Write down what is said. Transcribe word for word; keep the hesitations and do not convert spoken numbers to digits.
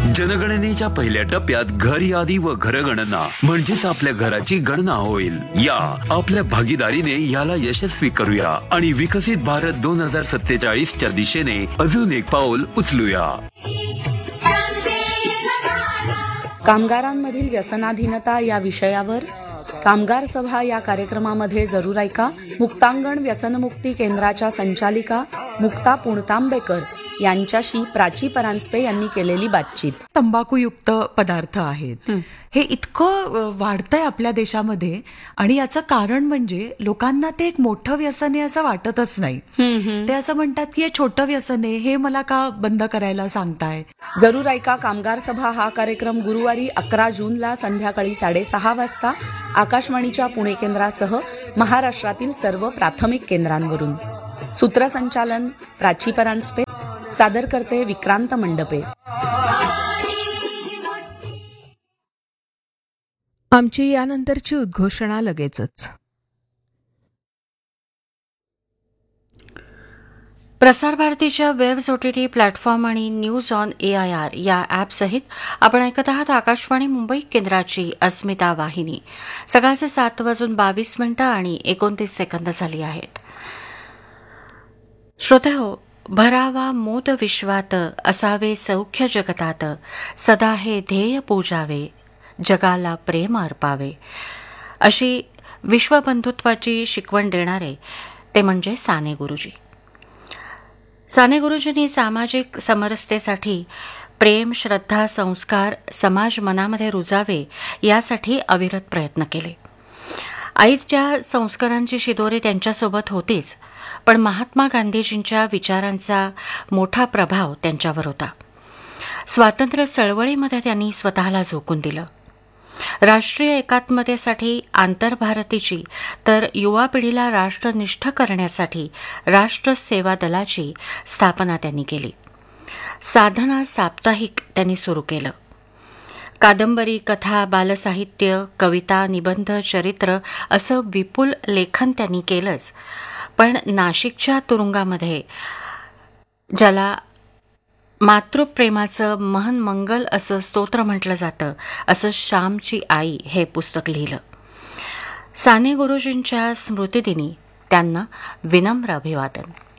जनगणनेच्या पहिल्या टप्प्यात घर यादी व घरगणना म्हणजेच आपल्या घराची गणना होईल. या आपल्या भागीदारीने याला यशस्वी करूया आणि विकसित भारत दोन हजार सत्तेचाळीसच्या दिशेने अजून एक पाऊल उचलूया. कामगारांमधील व्यसनाधीनता या विषयावर कामगार सभा या कार्यक्रमामध्ये जरूर ऐका. मुक्तांगण व्यसनमुक्ती केंद्राच्या संचालिका मुक्ता पुणतांबेकर यांच्याशी प्राची परांजपे यांनी केलेली बातचीत. तंबाखूयुक्त पदार्थ आहेत हे इतकं वाढतंय आपल्या देशामध्ये आणि याचं कारण म्हणजे लोकांना ते एक मोठं व्यसन आहे असं वाटतच नाही. ते असं म्हणतात की हे छोटं व्यसन आहे, हे मला का बंद करायला सांगताय. जरूर ऐका कामगार सभा हा कार्यक्रम गुरुवारी अकरा जूनला संध्याकाळी साडेसहा वाजता आकाशवाणीच्या पुणे केंद्रासह महाराष्ट्रातील सर्व प्राथमिक केंद्रांवरून. सूत्रसंचालन प्राची परांजपे, सादर करते विक्रांत मंडपे. आमची यानंतरची उद्घोषणा लगेचच. प्रसार भारतीच्या वेब्स ओटीटी प्लॅटफॉर्म आणि news on A I R या ॲपसहित आपण ऐकत आहात आकाशवाणी मुंबई केंद्राची अस्मिता वाहिनी. सकाळचे सात वाजून बावीस मिनिटं आणि एकोणतीस सेकंद झाली आहेत. श्रोतेहो, भरावा मोद विश्वात असावे सौख्य जगतात, सदा हे ध्येय पूजावे, जगाला प्रेम अर्पावे, अशी विश्वबंधुत्वाची शिकवण देणारे ते म्हणजे साने गुरुजी. साने गुरुजींनी सामाजिक समरसतेसाठी प्रेम, श्रद्धा, संस्कार समाज मनामध्ये रुजावे यासाठी अविरत प्रयत्न केले. आईच्या संस्कारांची शिदोरी त्यांच्यासोबत होतीच, पण महात्मा गांधीजींच्या विचारांचा मोठा प्रभाव त्यांच्यावर होता. स्वातंत्र्य चळवळीमध्ये त्यांनी स्वतःला झोकून दिलं. राष्ट्रीय एकात्मतेसाठी आंतरभारतीची तर युवा पिढीला राष्ट्रनिष्ठ करण्यासाठी राष्ट्र सेवा दलाची स्थापना त्यांनी केली. साधना साप्ताहिक त्यांनी सुरू केलं. कादंबरी, कथा, बालसाहित्य, कविता, निबंध, चरित्र असं विपुल लेखन त्यांनी केलंच, पण नाशिकच्या तुरुंगामध्ये ज्याला मातृप्रेमाचं महन मंगल असं स्तोत्र म्हटलं जातं, असं श्यामची आई हे पुस्तक लिहिलं. साने गुरुजींच्या स्मृतिदिनी त्यांना विनम्र अभिवादन.